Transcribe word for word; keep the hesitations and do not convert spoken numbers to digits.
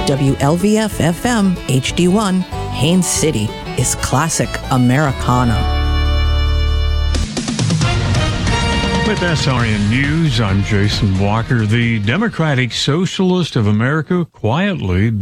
W L V F F M H D one, Haines City, is classic Americana. With S R N News, I'm Jason Walker. The Democratic Socialist of America quietly